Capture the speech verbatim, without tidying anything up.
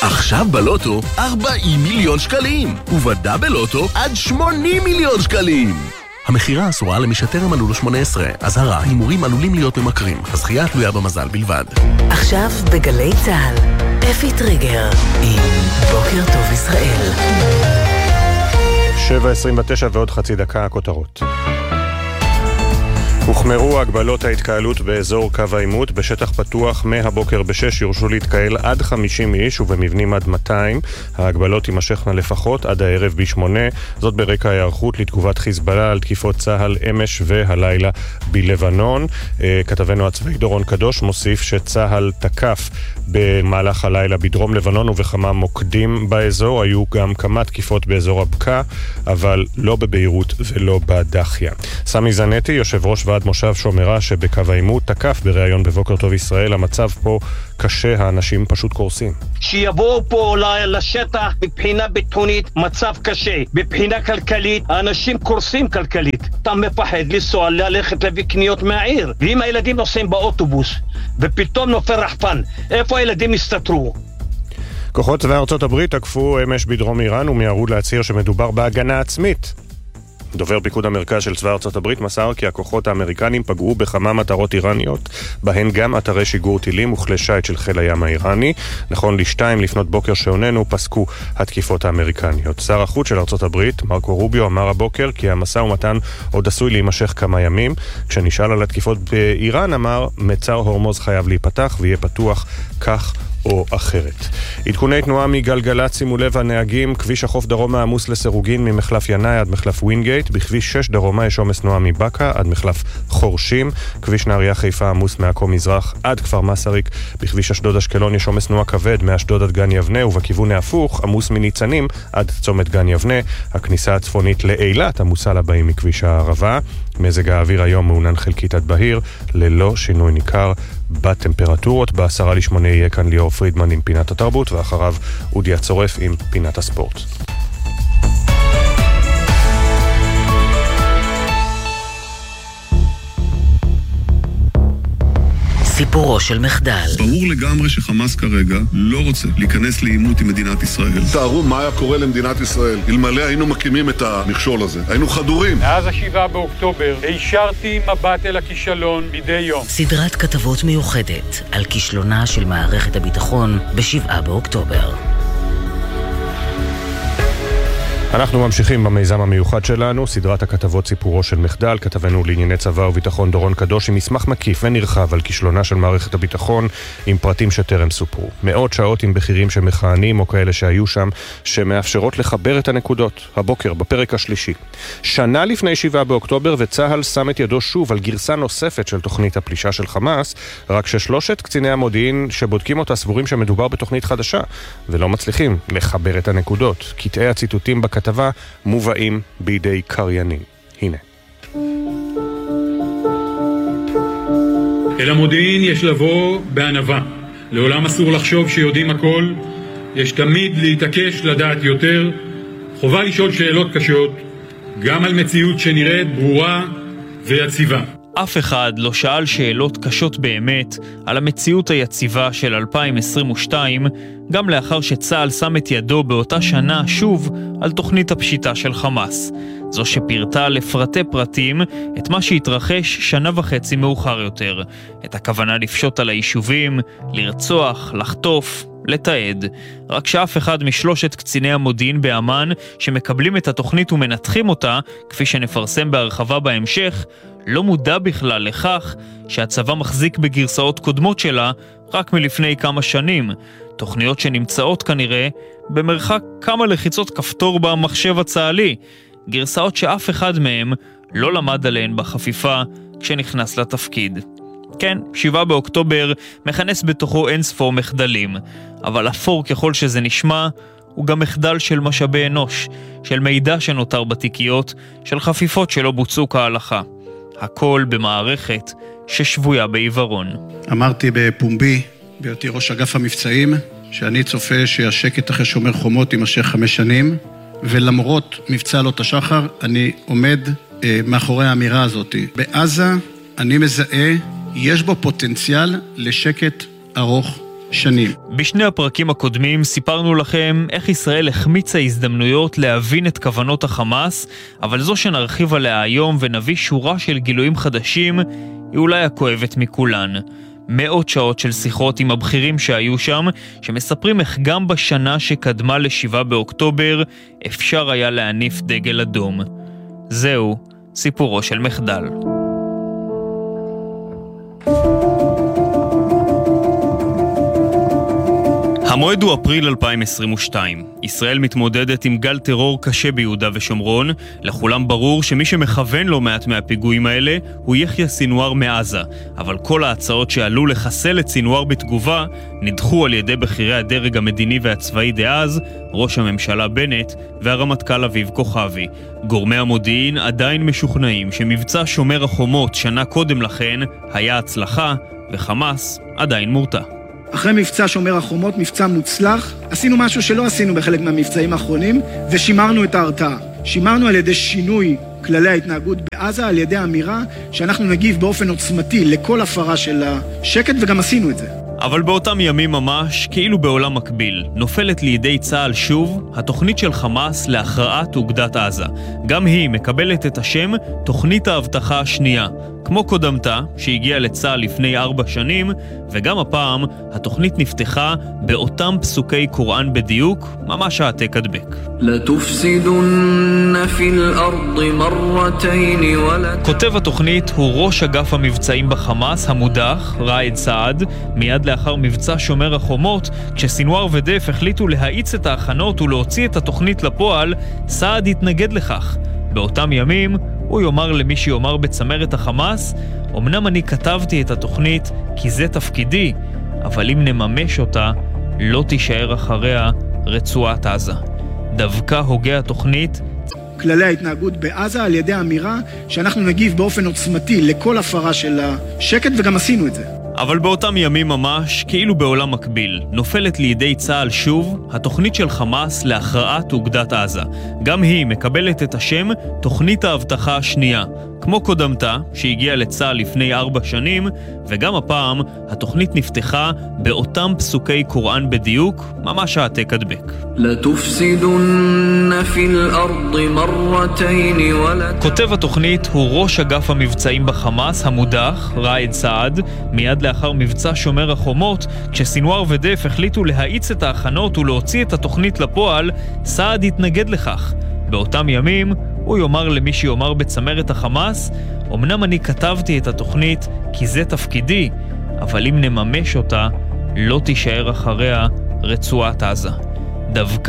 עכשיו בלוטו ארבעים מיליון שקלים, ובדאבל לוטו עד שמונים מיליון שקלים. המחירה אסורה למי שטרם מלאו לו שמונה עשרה. אזהרה, הימורים עלולים להיות ממכרים. הזכייה תלויה במזל בלבד. עכשיו בגלי צהל, אפי טריגר עם בוקר טוב ישראל. שבע עשרים ותשע ועוד חצי דקה הכותרות. הוחמרו הגבלות ההתקהלות באזור קו העימות. בשטח פתוח מהבוקר בשש יורשו להתקהל עד חמישים איש ובמבנים עד מאתיים. ההגבלות יימשכנה לפחות עד הערב בשמונה. זאת ברקע ההיערכות לתגובת חיזבאללה על תקיפות צהל אמש והלילה בלבנון. כתבנו הצבאי דורון קדוש מוסיף שצהל תקף במהלך הלילה בדרום לבנון ובכמה מוקדים באזור. היו גם כמה תקיפות באזור הבקעה, אבל לא בביירות ולא בדחיה. סמי זנטי, יושב ראש ועד מושב שומרה שבקו העימות, תקף בריאיון בבוקר טוב ישראל. המצב פה קשה, האנשים פשוט קורסים. שיבואו פה לשטח, מבחינה ביטחונית מצב קשה, מבחינה כלכלית האנשים קורסים כלכלית. אתה מפחד לנסוע, ללכת להביא קניות מהעיר, ואם הילדים נוסעים באוטובוס ופתאום נופל רחפן, איפה הילדים יסתתרו? כוחות צבא ארצות הברית תקפו אמש בדרום איראן ומיהרו להצהיר שמדובר בהגנה עצמית. דובר פיקוד המרכז של צבא ארצות הברית מסר כי הכוחות האמריקנים פגעו בכמה מטרות איראניות, בהן גם אתרי שיגור טילים וכלי שיט של חיל הים האיראני. נכון לשתיים לפנות בוקר שעוננו פסקו התקיפות האמריקניות. שר החוץ של ארצות הברית, מרקו רוביו, אמר הבוקר כי המשא ומתן עוד עשוי להימשך כמה ימים. כשנשאל על התקיפות באיראן, אמר, מצר הורמוז חייב להיפתח ויהיה פתוח כך או אחרת. עדכוני תנועה מגלגלת, שימו לב הנהגים, כביש החוף דרומה עמוס לסירוגין ממחלף ינאי עד מחלף ווינגייט, בכביש שש דרומה יש עומס תנועה מבקה עד מחלף חורשים, כביש נהריה חיפה עמוס מעכו מזרח עד כפר מסריק, בכביש אשדוד אשקלון יש עומס תנועה כבד מאשדוד עד גן יבנה, ובכיוון ההפוך עמוס מניצנים עד צומת גן יבנה. הכניסה הצפונית לאילת עמוסה לבאים מכביש הערבה. מזג האוויר היום מעונן חלקית עד בהיר, ללא שינוי ניכר בטמפרטורות. בעשרה לשמונה יהיה כאן ליאור פרידמן עם פינת התרבות, ואחריו אודי הצורף עם פינת הספורט. סיפורו של מחדל. ברור לגמרי שחמאס כרגע לא רוצה להיכנס לעימות עם מדינת ישראל. תארו מה היה קורה למדינת ישראל אלמלא היינו מקימים את המכשול הזה. היינו חדורים. מאז השבעה באוקטובר הישרתי מבט אל הכישלון מדי יום. סדרת כתבות מיוחדת על כישלונה של מערכת הביטחון בשבעה באוקטובר. אנחנו ממשיכים במיזם המיוחד שלנו, סדרת הכתבות סיפורו של מחדל. כתבנו לענייני צבא וביטחון דורון קדוש עם מסמך מקיף ונרחב על כישלונה של מערכת הביטחון עם פרטים שטרם סופרו. מאות שעות עם בכירים שמכהנים או כאלה שהיו שם, שמאפשרות לחבר את הנקודות. הבוקר בפרק השלישי. שנה לפני שבעה באוקטובר וצהל שם את ידו שוב על גרסה נוספת של תוכנית הפלישה של חמאס, רק ששלושת קציני המודיעין שבודקים אותה סבורים שמדובר בתוכנית חדשה ולא מצליחים לחבר את הנקודות. קטעי הציטוטים בכתבות כתבה מובאים בידי קריינים. הנה. אל המודיעין יש לבוא בענווה. לעולם אסור לחשוב שיודעים הכל. יש תמיד להתעקש לדעת יותר. חובה לשאול שאלות קשות, גם על מציאות שנראית ברורה ויציבה. אף אחד לא שאל שאלות קשות באמת על המציאות היציבה של אלפיים עשרים ושתיים, גם לאחר שצה"ל שם את ידו באותה שנה שוב על תוכנית הפשיטה של חמאס. זו שפירטה לפרטי פרטים את מה שהתרחש שנה וחצי מאוחר יותר. את הכוונה לפשוט על היישובים, לרצוח, לחטוף, לתעד. רק שאף אחד משלושת קציני המודיעין באמן שמקבלים את התוכנית ומנתחים אותה, כפי שנפרסם בהרחבה בהמשך, לא מודע בכלל לכך שהצבא מחזיק בגרסאות קודמות שלה רק מלפני כמה שנים. תוכניות שנמצאות כנראה במרחק כמה לחיצות כפתור במחשב הצה"לי. גרסאות שאף אחד מהם לא למד עליהן בחפיפה כשנכנס לתפקיד. כן, שבעה באוקטובר מכנס בתוכו אין ספור מחדלים, אבל אפור ככל שזה נשמע, הוא גם מחדל של משאבי אנוש, של מידע שנותר בתיקיות, של חפיפות שלא בוצעו כהלכה. הכל במערכת ששבויה בעיוורון. אמרתי בפומבי, בהיותי ראש אגף המבצעים, שאני צופה שהשקט אחרי שומר חומות יימשך חמש שנים, ולמרות מבצע עלות השחר, אני עומד אה, מאחורי האמירה הזאת. בעזה אני מזהה, יש בו פוטנציאל לשקט ארוך שנים. בשני הפרקים הקודמים סיפרנו לכם איך ישראל החמיצה הזדמנויות להבין את כוונות החמאס, אבל זו שנרחיב עליה היום ונביא שורה של גילויים חדשים היא אולי הכואבת מכולן. מאות שעות של שיחות עם הבכירים שהיו שם, שמספרים איך גם בשנה שקדמה לשבעה באוקטובר אפשר היה להניף דגל אדום. זהו סיפורו של מחדל. המועד הוא אפריל אלפיים עשרים ושתיים. ישראל מתמודדת עם גל טרור קשה ביהודה ושומרון. לכולם ברור שמי שמכוון לא מעט מהפיגועים האלה הוא יחיא סינואר מעזה. אבל כל ההצעות שעלו לחסל את סינואר בתגובה נדחו על ידי בכירי הדרג המדיני והצבאי דאז, ראש הממשלה בנט והרמטכ"ל אביב כוכבי. גורמי המודיעין עדיין משוכנעים שמבצע שומר החומות שנה קודם לכן היה הצלחה, וחמאס עדיין מורתע. אחרי מבצע שומר החומות, מבצע מוצלח, עשינו משהו שלא עשינו בחלק מהמבצעים האחרונים, ושימרנו את ההרתעה. שימרנו על ידי שינוי כללי ההתנהגות בעזה, על ידי אמירה שאנחנו נגיב באופן עוצמתי לכל הפרה של השקט, וגם עשינו את זה. אבל באותם ימים ממש, כאילו בעולם מקביל, נופלת לידי צה"ל שוב התוכנית של חמאס להכרעת אוגדת עזה. גם היא מקבלת את השם תוכנית ההבטחה השנייה, כמו קודמתה שהגיעה לצה"ל לפני ארבע שנים, וגם הפעם התוכנית נפתחה באותם פסוקי קוראן בדיוק, ממש העתק הדבק. לתופסידון פי الأرض مرتين ولا... כותב התוכנית הוא ראש אגף המבצעים בחמאס המודח, ראיד סעד, מיד לאחר מבצע שומר החומות, כשסינואר ודף החליטו להאיץ את ההכנות ולהוציא את התוכנית לפועל, סעד התנגד לכך. באותם ימים הוא יאמר למי שיאמר בצמרת החמאס, אמנם אני כתבתי את התוכנית כי זה תפקידי, אבל אם נממש אותה, לא תישאר אחריה רצועת עזה. דווקא הוגה התוכנית כללי ההתנהגות בעזה על ידי אמירה שאנחנו נגיב באופן עוצמתי לכל הפרה של השקט, וגם עשינו את זה. אבל באותם ימים ממש, כאילו בעולם מקביל, נופלת לידי צה"ל שוב התוכנית של חמאס להכרעת אוגדת עזה. גם היא מקבלת את השם תוכנית ההבטחה השנייה, כמו קודמתה שהגיעה לצה"ל לפני ארבע שנים, וגם הפעם התוכנית נפתחה באותם פסוקי קוראן בדיוק, ממש העתק הדבק. לתופסידון פי الأرض مرتين ولا... כותב התוכנית הוא ראש אגף המבצעים בחמאס המודח, ראיד סעד, מיד לאחר מבצע שומר החומות, כשסינואר ודף החליטו להאיץ את ההכנות ולהוציא את התוכנית לפועל, סעד התנגד לכך. באותם ימים הוא יאמר למי שיאמר בצמרת החמאס, אמנם אני כתבתי את התוכנית כי זה תפקידי, אבל אם נממש אותה, לא תישאר אחריה רצועת עזה. דווקא